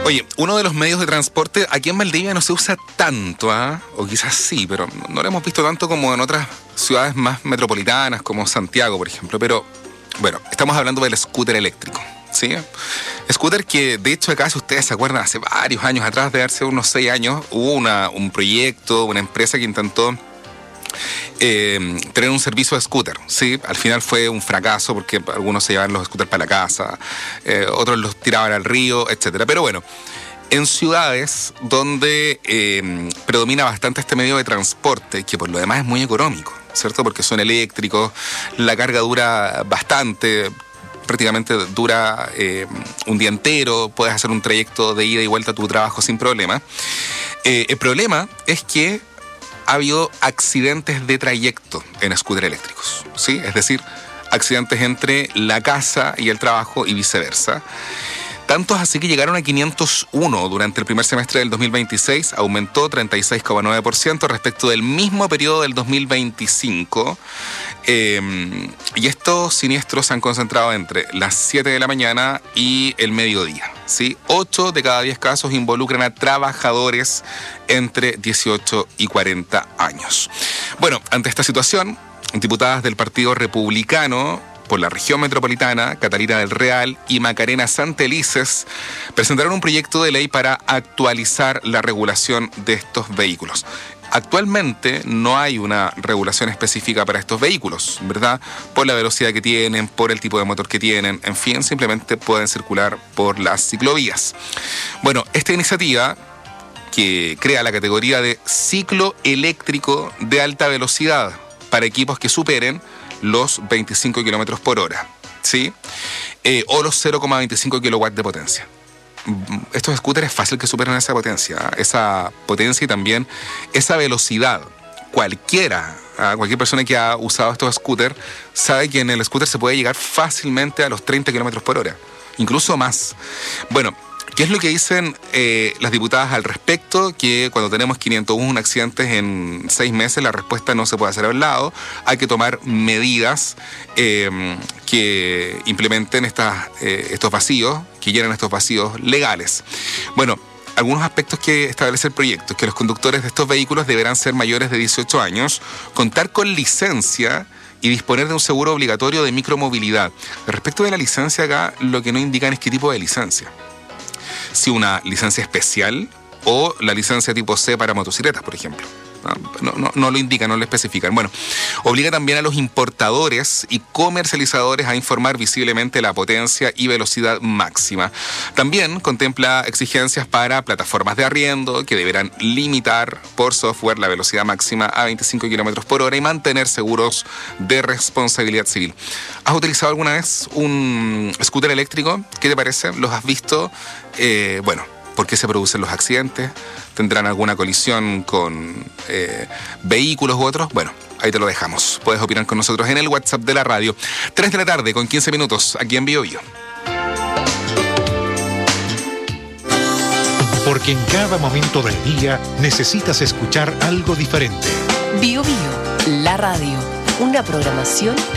Oye, uno de los medios de transporte aquí en Valdivia no se usa tanto, o quizás sí, pero no lo hemos visto tanto como en otras ciudades más metropolitanas, como Santiago, por ejemplo. Pero, bueno, estamos hablando del scooter eléctrico, ¿sí? Scooter que, de hecho, acá, si ustedes se acuerdan, hace varios años atrás, de hace unos 6 años, hubo un proyecto, una empresa que intentó tener un servicio de scooter, ¿sí? Al final fue un fracaso porque algunos se llevaban los scooters para la casa, otros los tiraban al río, etcétera. Pero bueno, en ciudades donde predomina bastante este medio de transporte, que por lo demás es muy económico, ¿cierto? Porque son eléctricos, la carga dura bastante, prácticamente dura un día entero, puedes hacer un trayecto de ida y vuelta a tu trabajo sin problema. El problema es que ha habido accidentes de trayecto en scooters eléctricos, ¿sí? Es decir, accidentes entre la casa y el trabajo y viceversa. Tantos así que llegaron a 501 durante el primer semestre del 2026, aumentó 36,9% respecto del mismo periodo del 2025. Y estos siniestros se han concentrado entre las 7 de la mañana y el mediodía, ¿sí? 8 de cada 10 casos involucran a trabajadores entre 18 y 40 años. Bueno, ante esta situación, diputadas del Partido Republicano por la región metropolitana, Catalina del Real y Macarena Santelices, presentaron un proyecto de ley para actualizar la regulación de estos vehículos. Actualmente no hay una regulación específica para estos vehículos, ¿verdad? Por la velocidad que tienen, por el tipo de motor que tienen, en fin, simplemente pueden circular por las ciclovías. Bueno, esta iniciativa, que crea la categoría de ciclo eléctrico de alta velocidad para equipos que superen los 25 kilómetros por hora, ¿sí? O los 0,25 kilowatts de potencia. Estos scooters es fácil que superen esa potencia y también esa velocidad. Cualquier persona que ha usado estos scooters sabe que en el scooter se puede llegar fácilmente a los 30 kilómetros por hora, incluso más. Bueno, ¿qué es lo que dicen las diputadas al respecto? Que cuando tenemos 501 accidentes en 6 meses, la respuesta no se puede hacer al lado. Hay que tomar medidas que implementen estos vacíos, que llenen estos vacíos legales. Bueno, algunos aspectos que establece el proyecto es que los conductores de estos vehículos deberán ser mayores de 18 años, contar con licencia y disponer de un seguro obligatorio de micromovilidad. Respecto de la licencia acá, lo que no indican es qué tipo de licencia. Si una licencia especial o la licencia tipo C para motocicletas, por ejemplo. No lo indican, no lo especifican. Bueno, obliga también a los importadores y comercializadores a informar visiblemente la potencia y velocidad máxima. También contempla exigencias para plataformas de arriendo que deberán limitar por software la velocidad máxima a 25 kilómetros por hora y mantener seguros de responsabilidad civil. ¿Has utilizado alguna vez un scooter eléctrico? ¿Qué te parece? ¿Los has visto? Bueno, ¿por qué se producen los accidentes? ¿Tendrán alguna colisión con vehículos u otros? Bueno, ahí te lo dejamos. Puedes opinar con nosotros en el WhatsApp de la radio. 3 de la tarde con 15 minutos aquí en BioBio. Porque en cada momento del día necesitas escuchar algo diferente. BioBio, la radio. Una programación